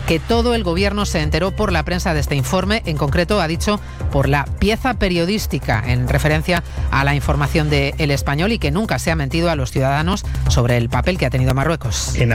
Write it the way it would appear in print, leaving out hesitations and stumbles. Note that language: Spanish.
que todo el gobierno se enteró por la prensa de este informe, en concreto ha dicho por la pieza periodística en referencia a la información de El Español, y que nunca se ha mentido a los ciudadanos sobre el papel que ha tenido Marruecos.